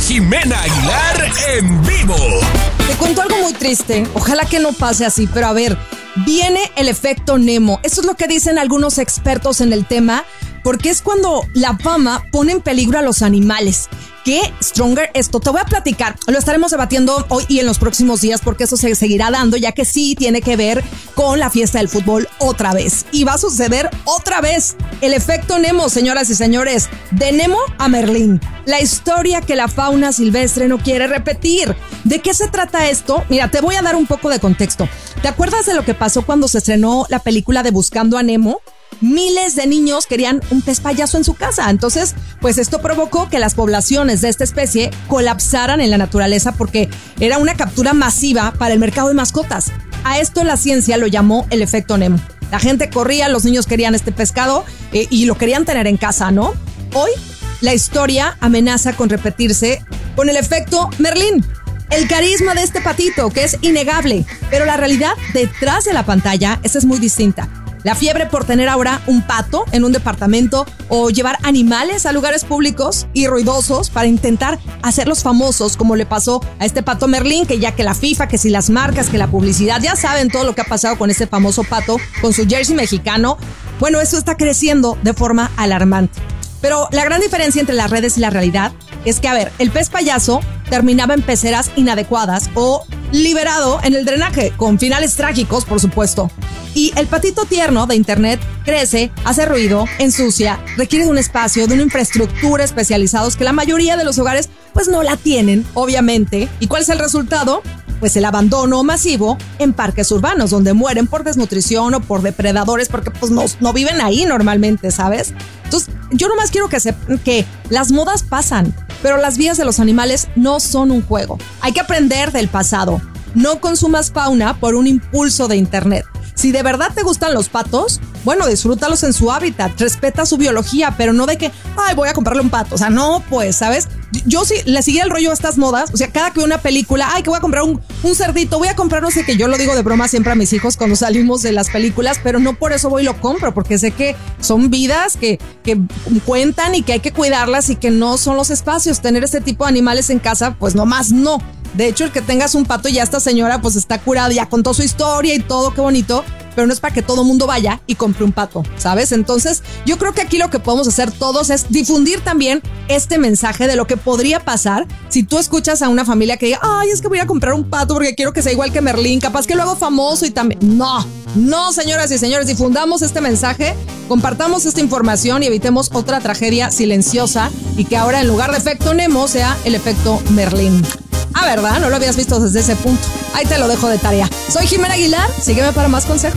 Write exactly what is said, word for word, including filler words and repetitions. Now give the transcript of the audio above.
Jimena Aguilar en vivo. Te cuento algo muy triste. Ojalá que no pase así, pero a ver, viene el efecto Nemo. Eso es lo que dicen algunos expertos en el tema, porque es cuando la fama pone en peligro a los animales. ¿Qué stronger esto? Te voy a platicar. Lo estaremos debatiendo hoy y en los próximos días porque eso se seguirá dando, ya que sí tiene que ver con la fiesta del fútbol otra vez. Y va a suceder otra vez. El efecto Nemo, señoras y señores. De Nemo a Merlín. La historia que la fauna silvestre no quiere repetir. ¿De qué se trata esto? Mira, te voy a dar un poco de contexto. ¿Te acuerdas de lo que pasó cuando se estrenó la película de Buscando a Nemo? Miles de niños querían un pez payaso en su casa. Entonces, pues esto provocó que las poblaciones de esta especie colapsaran en la naturaleza porque era una captura masiva para el mercado de mascotas. A esto la ciencia lo llamó el efecto Nemo. La gente corría, los niños querían este pescado eh, y lo querían tener en casa, ¿no? Hoy, la historia amenaza con repetirse con el efecto Merlín. El carisma de este patito, que es innegable, pero la realidad detrás de la pantalla, esa es muy distinta. La fiebre por tener ahora un pato en un departamento o llevar animales a lugares públicos y ruidosos para intentar hacerlos famosos, como le pasó a este pato Merlín, que ya que la FIFA, que si las marcas, que la publicidad, ya saben todo lo que ha pasado con este famoso pato, con su jersey mexicano. Bueno, eso está creciendo de forma alarmante. Pero la gran diferencia entre las redes y la realidad es que, a ver, el pez payaso terminaba en peceras inadecuadas o liberado en el drenaje, con finales trágicos, por supuesto. Y el patito tierno de internet crece, hace ruido, ensucia, requiere de un espacio, de una infraestructura especializados que la mayoría de los hogares pues no la tienen, obviamente. ¿Y cuál es el resultado? Pues el abandono masivo en parques urbanos, donde mueren por desnutrición o por depredadores, porque pues no, no viven ahí normalmente, ¿sabes? Entonces, yo nomás quiero que sepan que las modas pasan, pero las vidas de los animales no son un juego. Hay que aprender del pasado. No consumas fauna por un impulso de internet. Si de verdad te gustan los patos, bueno, disfrútalos en su hábitat, respeta su biología, pero no de que, ay, voy a comprarle un pato. O sea, no, pues, ¿sabes? Yo sí le seguía el rollo a estas modas. O sea, cada que veo una película, ay, que voy a comprar un, un cerdito, voy a comprar, no sé qué. Yo lo digo de broma siempre a mis hijos cuando salimos de las películas, pero no por eso voy y lo compro, porque sé que son vidas que, que cuentan y que hay que cuidarlas y que no son los espacios. Tener este tipo de animales en casa, pues nomás no. De hecho, el que tengas un pato, ya esta señora pues está curada, ya contó su historia y todo, qué bonito, pero no es para que todo mundo vaya y compre un pato, ¿sabes? Entonces, yo creo que aquí lo que podemos hacer todos es difundir también este mensaje de lo que podría pasar si tú escuchas a una familia que diga, ay, es que voy a comprar un pato porque quiero que sea igual que Merlín, capaz que lo hago famoso y también... No, no, señoras y señores, difundamos este mensaje, compartamos esta información y evitemos otra tragedia silenciosa y que ahora en lugar de efecto Nemo sea el efecto Merlín. Ah, ¿verdad? No lo habías visto desde ese punto. Ahí te lo dejo de tarea. Soy Jimena Aguilar. Sígueme para más consejos.